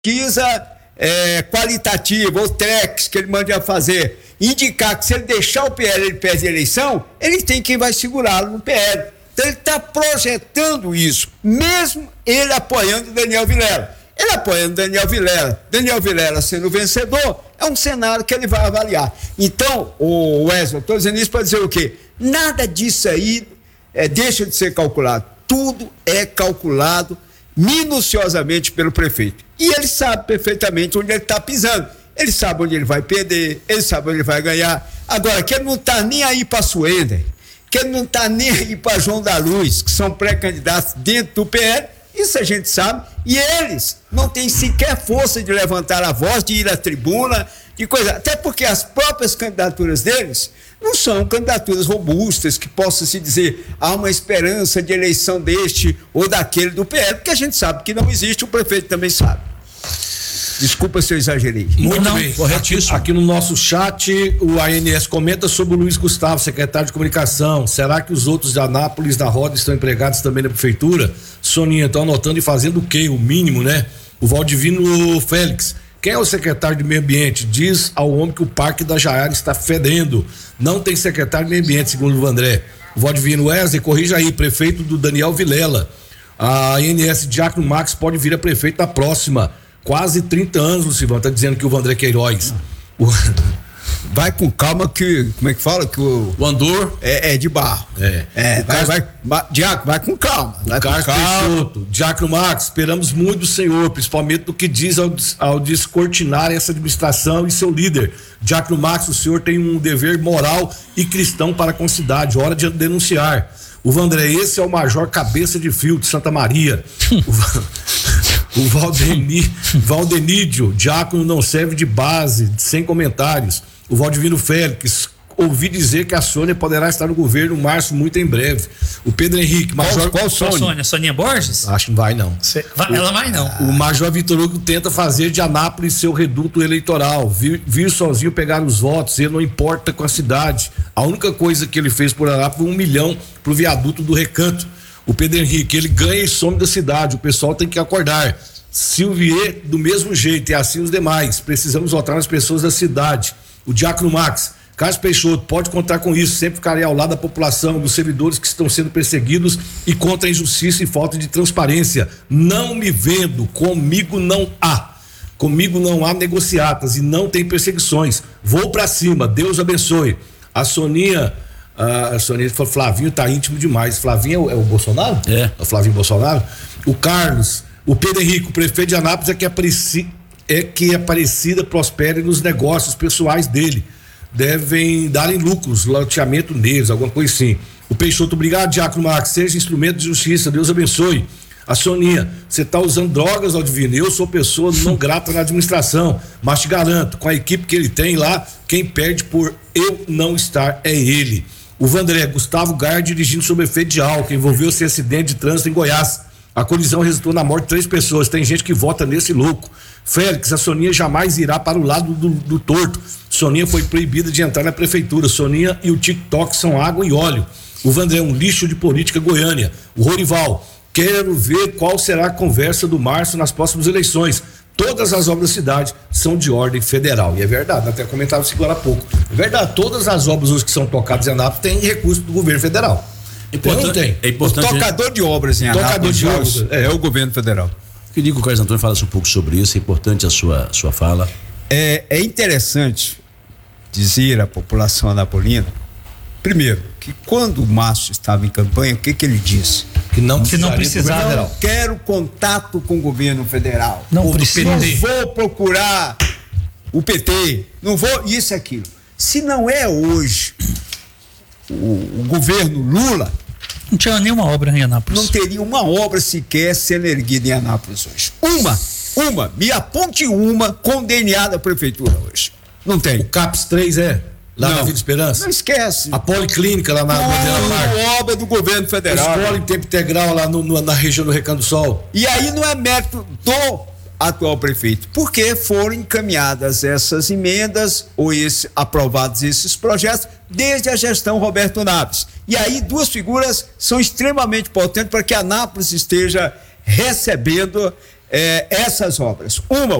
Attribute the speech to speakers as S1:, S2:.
S1: pesquisa qualitativa, ou TREX, que ele manda fazer, indicar que se ele deixar o PL ele perde a eleição, ele tem quem vai segurá-lo no PL. Então ele está projetando isso, mesmo ele apoiando o Daniel Vilela. Ele apoiando Daniel Vilela sendo vencedor, é um cenário que ele vai avaliar. Então, o Wesley, eu estou dizendo isso para dizer o quê? Nada disso aí deixa de ser calculado. Tudo é calculado minuciosamente pelo prefeito. E ele sabe perfeitamente onde ele está pisando. Ele sabe onde ele vai perder, ele sabe onde ele vai ganhar. Agora, que ele não está nem aí para Suender, que ele não está nem aí para João da Luz, que são pré-candidatos dentro do PL, isso a gente sabe, e eles não têm sequer força de levantar a voz, de ir à tribuna, de coisa, até porque as próprias candidaturas deles não são candidaturas robustas, que possa se dizer, há uma esperança de eleição deste ou daquele do PL, porque a gente sabe que não existe, o prefeito também sabe. Desculpa se eu exagerei.
S2: Muito bem, corretíssimo. Aqui no nosso chat, o ANS comenta sobre o Luiz Gustavo, secretário de comunicação. Será que os outros de Anápolis da roda estão empregados também na prefeitura? Soninha, estão anotando e fazendo o quê? O mínimo, né? O Valdivino Félix. Quem é o secretário de meio ambiente? Diz ao homem que o Parque da Jaiara está fedendo. Não tem secretário de meio ambiente, segundo o Vandré. O Valdivino Wesley, corrija aí, prefeito do Daniel Vilela. A ANS Diácono Max pode vir a prefeito na próxima. Quase 30 anos, Lucivão, tá dizendo que o Vandré Queiroz.
S1: Vai com calma que, como é que fala? Que o Andor é de barro. Diácono, vai com calma.
S2: Vai com calma. Diácono Max, esperamos muito do senhor, principalmente do que diz ao descortinar essa administração e seu líder. Diácono Max, o senhor tem um dever moral e cristão para com a cidade, hora de denunciar. O Vandré, esse é o major cabeça de fio de Santa Maria. O Valdenídio, diácono não serve de base, sem comentários. O Valdivino Félix, ouvi dizer que a Sônia poderá estar no governo março muito em breve. O Pedro Henrique, major.
S3: Qual Sônia? Soninha Borges?
S2: Acho que não vai, não.
S3: Ela vai, não.
S2: O major Vitor Hugo tenta fazer de Anápolis seu reduto eleitoral, vir sozinho pegar os votos, ele não importa com a cidade. A única coisa que ele fez por Anápolis foi 1 milhão pro viaduto do Recanto. O Pedro Henrique, ele ganha e some da cidade, o pessoal tem que acordar. Silvier, do mesmo jeito, e assim os demais. Precisamos votar nas pessoas da cidade. O Diácono Max, Carlos Peixoto, pode contar com isso, sempre ficarei ao lado da população, dos servidores que estão sendo perseguidos e contra a injustiça e falta de transparência. Não me vendo, comigo não há. Comigo não há negociatas e não tem perseguições. Vou pra cima, Deus abençoe. A Soninha falou, Flavinho tá íntimo demais. Flavinho é o Bolsonaro? É o Flavinho Bolsonaro. O Carlos, o Pedro Henrique, o prefeito de Anápolis é que Aparecida prospere nos negócios pessoais dele. Devem darem lucros, loteamento neles, alguma coisa assim. O Peixoto, obrigado, Diácono Max, seja instrumento de justiça, Deus abençoe. A Soninha, você tá usando drogas, Aldivino, eu sou pessoa não grata na administração, mas te garanto, com a equipe que ele tem lá, quem perde por eu não estar é ele. O Vandré, Gustavo Gaia dirigindo sob efeito de álcool, envolveu-se em acidente de trânsito em Goiás. A colisão resultou na morte de 3 pessoas, tem gente que vota nesse louco. Félix, a Soninha jamais irá para o lado do torto. Soninha foi proibida de entrar na prefeitura. Soninha e o TikTok são água e óleo. O Vandré, um lixo de política Goiânia. O Rorival, quero ver qual será a conversa do Márcio nas próximas eleições. Todas as obras da cidade são de ordem federal. E é verdade, até comentava isso agora há pouco. É verdade, todas as obras hoje que são tocadas em Anápolis têm recurso do governo federal.
S1: É importante. O tocador de obras em Anápolis é o governo federal.
S4: Queria que o Carlos Antônio falasse um pouco sobre isso, é importante a sua fala.
S1: É interessante dizer à população anapolina, primeiro, que quando o Márcio estava em campanha, o que ele disse?
S3: Que não precisava.
S1: Não quero contato com o governo federal.
S3: Não precisa.
S1: Não vou procurar o PT, não vou isso e aquilo. Se não é hoje o governo Lula,
S3: não tinha nenhuma obra em Anápolis.
S1: Não teria uma obra sequer sendo erguida em Anápolis hoje. Me aponte uma com DNA da prefeitura hoje. Não tem.
S2: O CAPS 3 lá na Vida Esperança?
S1: Não esquece.
S2: A Policlínica lá na
S1: obra do governo federal.
S2: Escola em tempo integral lá na região do Recanto do Sol.
S1: E aí não é mérito do atual prefeito, porque foram encaminhadas essas emendas ou aprovados esses projetos desde a gestão Roberto Naves. E aí 2 figuras são extremamente importantes para que Anápolis esteja recebendo essas obras. Uma,